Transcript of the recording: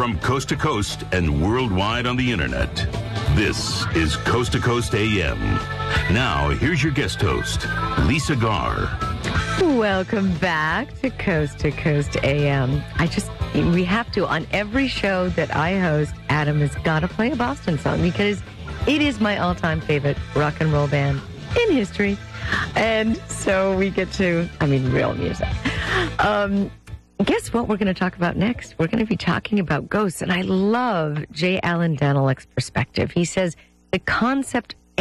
From coast to coast and worldwide on the internet, this is Coast to Coast AM. Now, here's your guest host, Lisa Garr. Welcome back to Coast AM. We have to, on every show that I host, Adam has got to play a Boston song because it is my all-time favorite rock and roll band in history. And so we get to, real music. Guess what we're going to talk about next? We're going to be talking about ghosts. And I love J. Allen Danilec's perspective. He says the concept